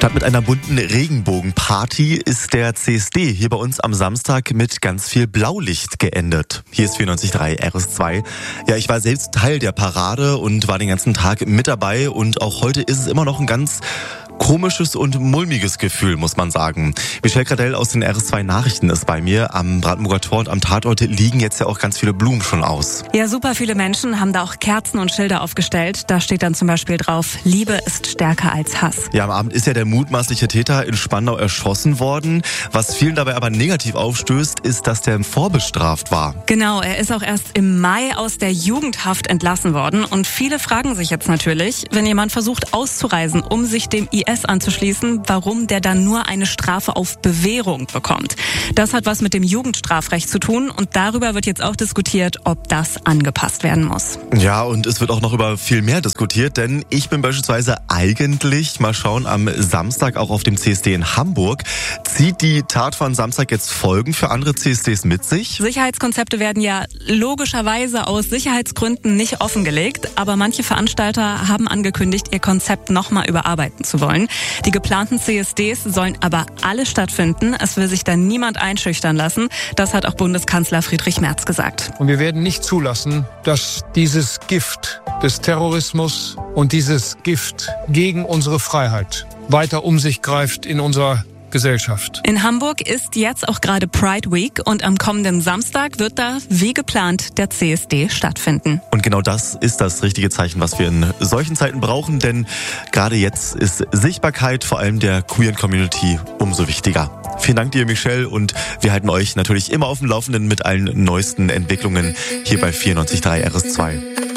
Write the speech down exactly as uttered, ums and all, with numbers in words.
Statt mit einer bunten Regenbogenparty ist der C S D hier bei uns am Samstag mit ganz viel Blaulicht geendet. Hier ist vierundneunzig Komma drei R S zwei. Ja, ich war selbst Teil der Parade und war den ganzen Tag mit dabei und auch heute ist es immer noch ein ganz komisches und mulmiges Gefühl, muss man sagen. Michelle Gradell aus den R S zwei Nachrichten ist bei mir. Am Brandenburger Tor und am Tatort liegen jetzt ja auch ganz viele Blumen schon aus. Ja, super viele Menschen haben da auch Kerzen und Schilder aufgestellt. Da steht dann zum Beispiel drauf, Liebe ist stärker als Hass. Ja, am Abend ist ja der mutmaßliche Täter in Spandau erschossen worden. Was vielen dabei aber negativ aufstößt, ist, dass der vorbestraft war. Genau, er ist auch erst im Mai aus der Jugendhaft entlassen worden. Und viele fragen sich jetzt natürlich, wenn jemand versucht auszureisen, um sich dem I S anzuschließen, warum der dann nur eine Strafe auf Bewährung bekommt. Das hat was mit dem Jugendstrafrecht zu tun und darüber wird jetzt auch diskutiert, ob das angepasst werden muss. Ja, und es wird auch noch über viel mehr diskutiert, denn ich bin beispielsweise eigentlich, mal schauen, am Samstag auch auf dem C S D in Hamburg. Zieht die Tat von Samstag jetzt Folgen für andere C S Ds mit sich? Sicherheitskonzepte werden ja logischerweise aus Sicherheitsgründen nicht offengelegt, aber manche Veranstalter haben angekündigt, ihr Konzept nochmal überarbeiten zu wollen. Die geplanten C S Ds sollen aber alle stattfinden. Es will sich da niemand einschüchtern lassen. Das hat auch Bundeskanzler Friedrich Merz gesagt. Und wir werden nicht zulassen, dass dieses Gift des Terrorismus und dieses Gift gegen unsere Freiheit weiter um sich greift in unserer Gesellschaft. In Hamburg ist jetzt auch gerade Pride Week und am kommenden Samstag wird da, wie geplant, der C S D stattfinden. Und genau das ist das richtige Zeichen, was wir in solchen Zeiten brauchen, denn gerade jetzt ist Sichtbarkeit vor allem der queeren Community umso wichtiger. Vielen Dank dir, Michelle, und wir halten euch natürlich immer auf dem Laufenden mit allen neuesten Entwicklungen hier bei vierundneunzig Komma drei R S zwei.